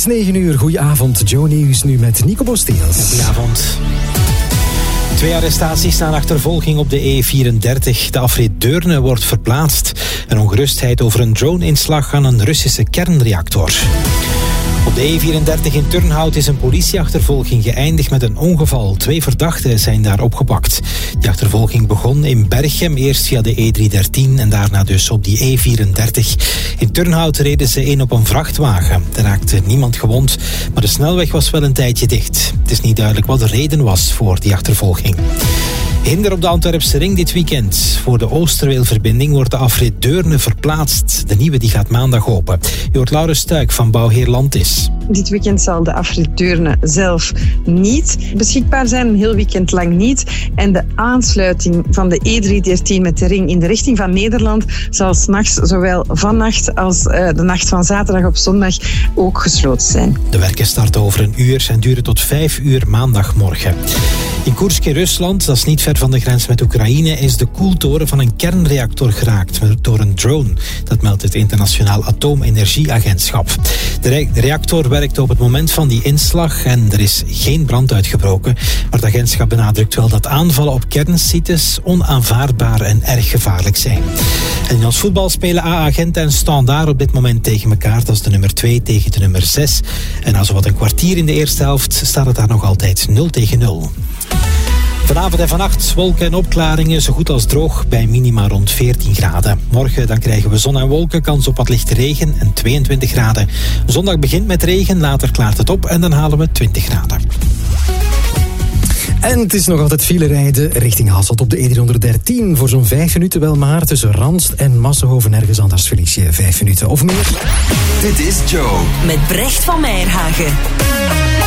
is 9:00. Goedenavond. Joe Nieuws nu met Nico Bosteels. Goedenavond. 2 arrestaties na een achtervolging op de E34. De afrit Deurne wordt verplaatst. Een ongerustheid over een drone-inslag aan een Russische kernreactor. Op de E34 in Turnhout is een politieachtervolging geëindigd met een ongeval. 2 verdachten zijn daar opgepakt. Die achtervolging begon in Berchem, eerst via de E313 en daarna dus op die E34. In Turnhout reden ze in op een vrachtwagen. Er raakte niemand gewond, maar de snelweg was wel een tijdje dicht. Het is niet duidelijk wat de reden was voor die achtervolging. Hinder op de Antwerpse ring dit weekend. Voor de Oosterweelverbinding wordt de afrit Deurne verplaatst. De nieuwe die gaat maandag open. Je hoort Laurens Stuik van Bouwheer Landis. Dit weekend zal de afrit Deurne zelf niet beschikbaar zijn, een heel weekend lang niet. En de aansluiting van de E313 met de ring in de richting van Nederland zal 's nachts, zowel vannacht als de nacht van zaterdag op zondag, ook gesloten zijn. De werken starten over een uur en duren tot 5 uur maandagmorgen. In Koersk in Rusland, dat is niet ver van de grens met Oekraïne, is de koeltoren van een kernreactor geraakt door een drone. Dat meldt het Internationaal Atoomenergieagentschap. De reactor werkte op het moment van die inslag en er is geen brand uitgebroken. Maar het agentschap benadrukt wel dat aanvallen op kernsites onaanvaardbaar en erg gevaarlijk zijn. En in ons voetbal spelen AA Gent en Standaard op dit moment tegen elkaar. Dat is de nummer 2 tegen de nummer 6. En na zowat een kwartier in de eerste helft staat het daar nog altijd 0-0. Vanavond en vannacht wolken en opklaringen, zo goed als droog, bij minima rond 14 graden. Morgen dan krijgen we zon en wolken, kans op wat lichte regen en 22 graden. Zondag begint met regen, later klaart het op en dan halen we 20 graden. En het is nog altijd file rijden richting Hasselt op de E313. Voor zo'n 5 minuten wel maar. Tussen Ranst en Massenhoven ergens anders verlies je 5 minuten of meer. Dit is Joe. Met Brecht van Meijerhagen.